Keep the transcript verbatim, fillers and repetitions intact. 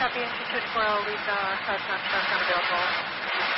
Copy, engine two four, I'll leave the south southwest unavailable.